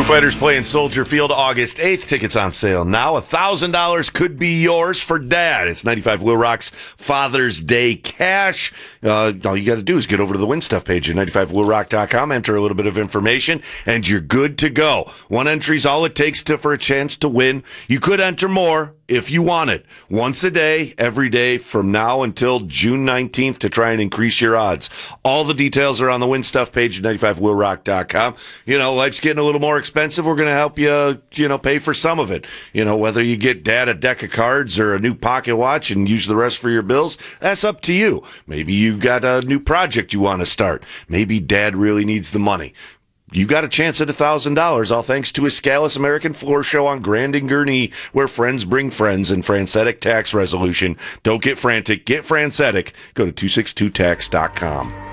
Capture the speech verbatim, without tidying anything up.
Fighters playing Soldier Field August eighth. Tickets on sale now. one thousand dollars could be yours for Dad. It's ninety-five Wheel Rock's Father's Day Cash. Uh, all you got to do is get over to the Win Stuff page at ninety-five wheel rock dot com, enter a little bit of information, and you're good to go. One entry's all it takes to for a chance to win. You could enter more if you want it. Once a day, every day from now until June nineteenth to try and increase your odds. All the details are on the Win Stuff page at ninety-five wheel rock dot com. You know, life's getting a little more expensive. We're going to help you, you know, pay for some of it. You know, whether you get Dad a deck of cards or a new pocket watch and use the rest for your bills, that's up to you. Maybe you got a new project you want to start. Maybe Dad really needs the money. You got a chance at one thousand dollars, all thanks to Escalus American Floor Show on Grand and Gurnee, where friends bring friends and Francetic Tax Resolution. Don't get frantic, get Francetic. Go to two sixty-two tax dot com.